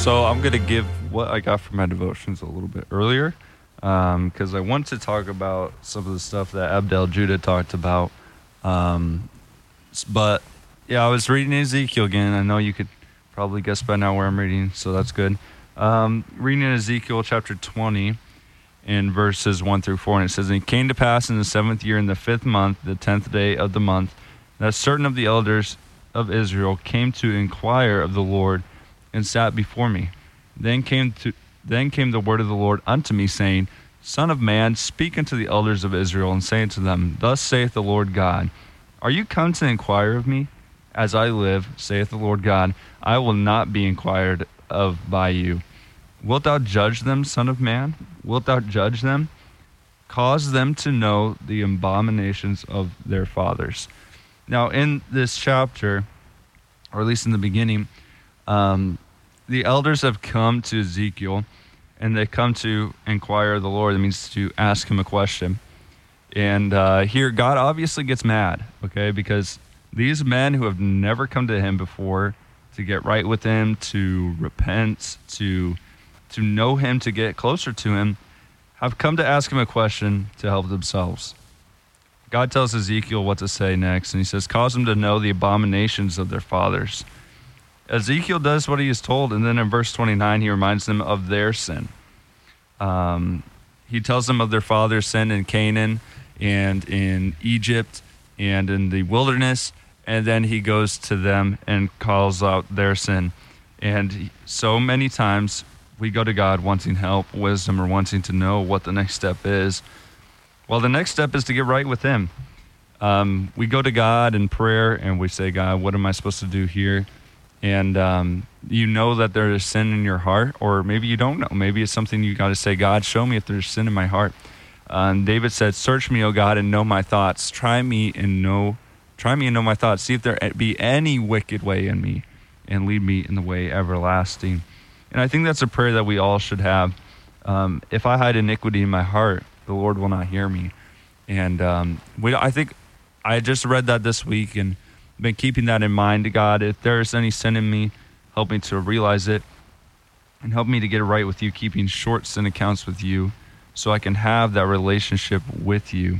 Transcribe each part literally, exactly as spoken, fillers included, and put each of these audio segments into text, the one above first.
So I'm going to give what I got from my devotions a little bit earlier because um, I want to talk about some of the stuff that Abdel Judah talked about. Um, but, yeah, I was reading Ezekiel again. I know you could probably guess by now where I'm reading, so that's good. Um, reading Ezekiel chapter twenty in verses one through four, and it says, "And it came to pass in the seventh year, in the fifth month, the tenth day of the month, that certain of the elders of Israel came to inquire of the Lord, and sat before me. Then came to then came the word of the Lord unto me, saying, Son of man, speak unto the elders of Israel, and say unto them, Thus saith the Lord God, Are you come to inquire of me? As I live, saith the Lord God, I will not be inquired of by you. Wilt thou judge them, son of man? Wilt thou judge them? Cause them to know the abominations of their fathers." Now, in this chapter, or at least in the beginning, um, the elders have come to Ezekiel, and they come to inquire of the Lord. That means to ask him a question. And uh, here, God obviously gets mad, okay, because these men who have never come to him before to get right with him, to repent, to to know him, to get closer to him, have come to ask him a question to help themselves. God tells Ezekiel what to say next, and he says, "Cause them to know the abominations of their fathers." Ezekiel does what he is told, and then in verse twenty-nine, he reminds them of their sin. Um, he tells them of their father's sin in Canaan and in Egypt and in the wilderness, and then he goes to them and calls out their sin. And so many times we go to God wanting help, wisdom, or wanting to know what the next step is. Well, the next step is to get right with him. Um, we go to God in prayer and we say, "God, what am I supposed to do here?" And um, you know that there is sin in your heart, or maybe you don't know. Maybe it's something you got to say, "God, show me if there's sin in my heart." Um, David said, "Search me, O God, and know my thoughts. Try me and know, try me and know my thoughts. See if there be any wicked way in me, and lead me in the way everlasting." And I think that's a prayer that we all should have. Um, if I hide iniquity in my heart, the Lord will not hear me. And um, we, I think I just read that this week and been keeping that in mind. God, if there is any sin in me, help me to realize it and help me to get it right with you, keeping short sin accounts with you so I can have that relationship with you.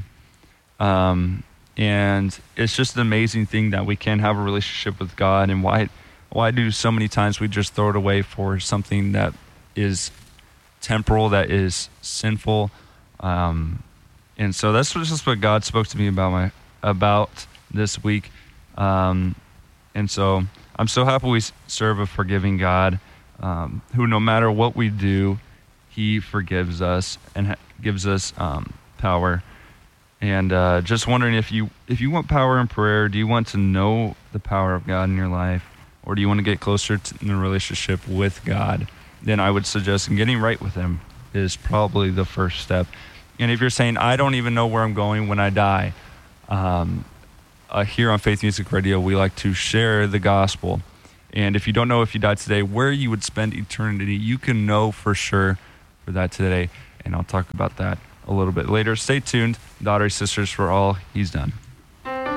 Um, and it's just an amazing thing that we can have a relationship with God. And why, why do so many times we just throw it away for something that is temporal, that is sinful? Um, and so that's just what God spoke to me about my about this week. Um, and so I'm so happy we serve a forgiving God, um, who no matter what we do, he forgives us and ha- gives us um, power. And uh, just wondering if you if you want power in prayer, do you want to know the power of God in your life, or do you want to get closer to in a relationship with God? Then I would suggest getting right with him is probably the first step. And if you're saying, "I don't even know where I'm going when I die," um, uh, here on Faith Music Radio, we like to share the gospel. And if you don't know if you died today, where you would spend eternity, you can know for sure for that today. And I'll talk about that a little bit later. Stay tuned. Daughters, sisters, for all he's done.